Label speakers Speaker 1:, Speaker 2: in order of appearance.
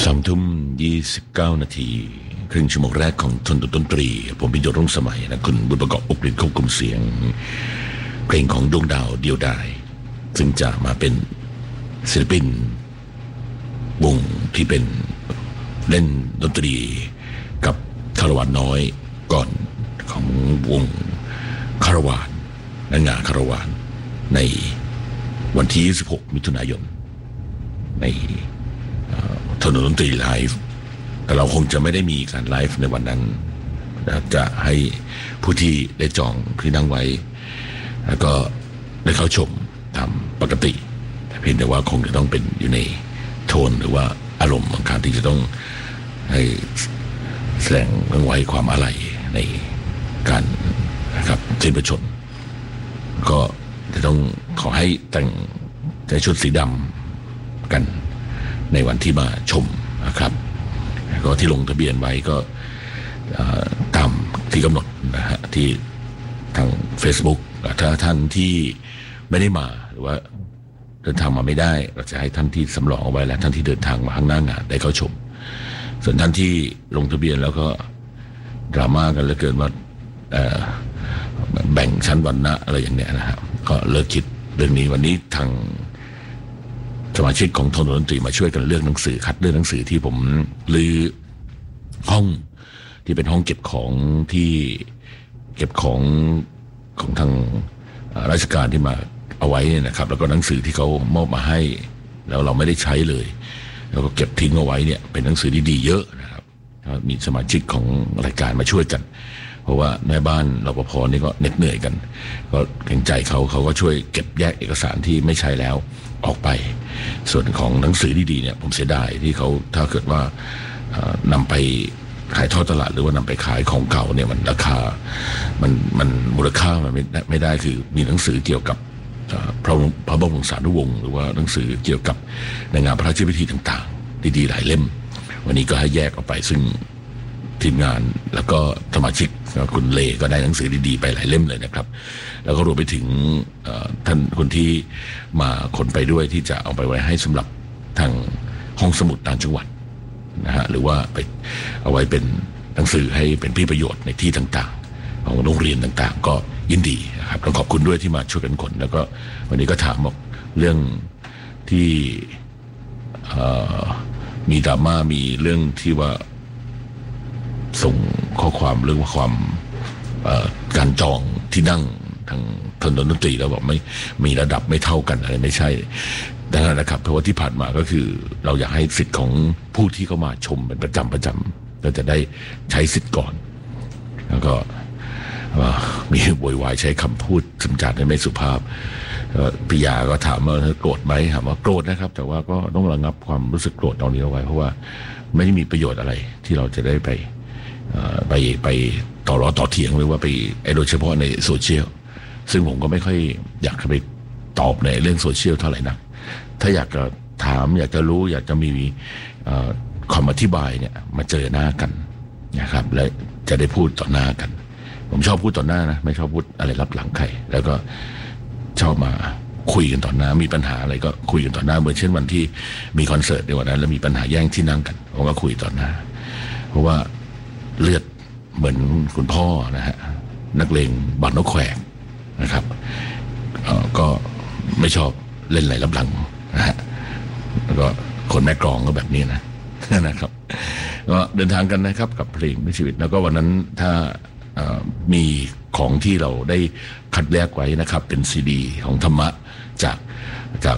Speaker 1: 3:29 นาทีครึ่งชั่วโมงแรกของทนดนตรีผมพิโยรุ่งสมัยนะคุณบุญประกอบอุกฤษควบคุมเสียงเพลงของดวงดาวเดียวดายซึ่งจะมาเป็นศิลปินวงที่เป็นเล่นดนตรีกับคารวานน้อยก่อนของวงคารวานและงานคารวานในวันที่26 มิถุนายนในถนนดนตรีไลฟ์แต่เราคงจะไม่ได้มีการไลฟ์ในวันนั้นจะให้ผู้ที่ได้จองที่นั่งไว้แล้วก็ได้เข้าชมตามปกติเพียงแต่ว่าคงจะต้องเป็นอยู่ในโทนหรือว่าอารมณ์บางครั้งที่จะต้องให้แสดงเรื่องไว้ความอาลัยในการนะครับสิ้นพระชนม์ก็จะต้องขอให้แต่งในชุดสีดำกันในวันที่มาชมนะครับก็ที่ลงทะเบียนไว้ก็ตามที่กำหนดนะฮะที่ทาง Facebook ถ้าท่านที่ไม่ได้มาหรือว่าเดินทางมาไม่ได้เราจะให้ท่านที่สำรองเอาไว้และท่านที่เดินทางมาข้างหน้างานได้เข้าชมส่วนท่านที่ลงทะเบียนแล้วก็ดราม่ากันเหลือเกินว่าแบ่งชั้นวรรณะอะไรอย่างเนี้ยนะครับก็เลิกคิดเรื่องนี้วันนี้ทางสมาชิกของทนดนตรีมาช่วยกันเลือกหนังสือคัดเลือกหนังสือที่ผมลือห้องที่เป็นห้องเก็บของที่เก็บของทางราชการที่มาเอาไว้เนี่ยนะครับแล้วก็หนังสือที่เขามอบมาให้แล้วเราไม่ได้ใช้เลยแล้วก็เก็บทิ้งเอาไว้เนี่ยเป็นหนังสือดีๆเยอะนะครับมีสมาชิกของรายการมาช่วยกันเพราะว่าแม่บ้านรปภนี่ก็เหน็ดเหนื่อยกันก็เกรงใจเขาก็ช่วยเก็บแยกเอกสารที่ไม่ใช้แล้วออกไปส่วนของหนังสือดีๆเนี่ยผมเสียดายที่เขาถ้าเกิดว่านำไปขายทอดตลาดหรือว่านำไปขายของเก่าเนี่ยมันราคามันมูลค่ามันไม่ได้คือมีหนังสือเกี่ยวกับพระบรมสารีวงศ์หรือว่าหนังสือเกี่ยวกับในงานพระราชพิธีต่างๆดีๆหลายเล่มวันนี้ก็ให้แยกออกไปซึ่งทีมงานแล้วก็สมาชิกคุณเลก็ได้หนังสือดีๆไปหลายเล่มเลยนะครับแล้วก็รวมไปถึงท่านคนที่มาคนไปด้วยที่จะเอาไปไว้ให้สำหรับทางห้องสมุดต่างจังหวัดนะฮะหรือว่าไปเอาไว้เป็นหนังสือให้เป็นที่ประโยชน์ในที่ต่างๆของโรงเรียนต่างๆก็ยินดีนะครับต้องขอบคุณด้วยที่มาช่วยกันขนแล้วก็วันนี้ก็ถามบอกเรื่องที่มีดราม่ามีเรื่องที่ว่าส่งข้อความเรื่องความการจองที่นั่งทางถนนดนตรีแล้วบอกไม่มีระดับไม่เท่ากันอะไรไม่ใช่ดังนั้นนะครับเพราะว่าที่ผ่านมาก็คือเราอยากให้สิทธิ์ของผู้ที่เข้ามาชมเป็นประจำเราจะได้ใช้สิทธิ์ก่อนแล้วก็มีโวยวายใช้คำพูดสำจัดไม่สุภาพปิยาก็ถามว่าโกรธไหมถามว่าโกรธนะครับแต่ว่าก็ต้องระงับความรู้สึกโกรธตรงนี้เอาไว้เพราะว่าไม่ได้มีประโยชน์อะไรที่เราจะได้ไปต่อร้อต่อเถียงหรือว่าไปโดยเฉพาะในโซเชียลซึ่งผมก็ไม่ค่อยอยากจะไปตอบในเรื่องโซเชียลเท่าไหร่นักถ้าอยากจะถามอยากจะรู้อยากจะมีคำอธิบายเนี่ยมาเจอหน้ากันนะครับและจะได้พูดต่อหน้ากันผมชอบพูดต่อหน้านะไม่ชอบพูดอะไรลับหลังใครแล้วก็ชอบมาคุยกันต่อหน้ามีปัญหาอะไรก็คุยกันต่อหน้าเหมือนเช่นวันที่มีคอนเสิร์ตในวันนั้นแล้วมีปัญหาแย่งที่นั่งกันผมก็คุยต่อหน้าเพราะว่าเลือดเหมือนคุณพ่อนะฮะนักเลงบัตรนกแขวกนะครับก็ไม่ชอบเล่นอะไรลับหลังนะฮะแล้วก็คนแม่กลองก็แบบนี้นะครับก็เดินทางกันนะครับกับเพลงในชีวิตแล้วก็วันนั้นถ้ามีของที่เราได้คัดแยกไว้นะครับเป็นซีดีของธรรมะจาก